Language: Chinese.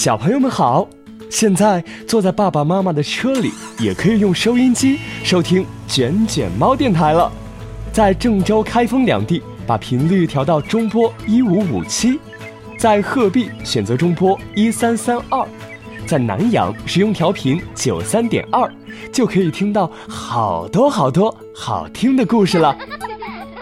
小朋友们好，现在坐在爸爸妈妈的车里，也可以用收音机收听卷卷猫电台了。在郑州、开封两地，把频率调到中波1557；在鹤壁选择中波1332；在南阳使用调频93.2，就可以听到好多好多好听的故事了。